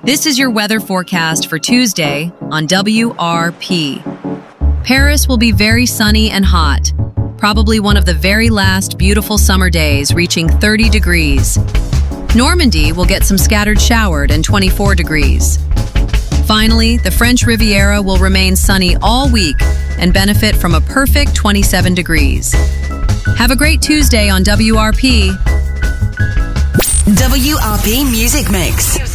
This is your weather forecast for Tuesday on WRP. Paris will be very sunny and hot, probably one of the very last beautiful summer days, reaching 30 degrees. Normandy will get some scattered showered and 24 degrees. Finally, the French Riviera will remain sunny all week and benefit from a perfect 27 degrees. Have a great Tuesday on WRP. WRP Music Mix.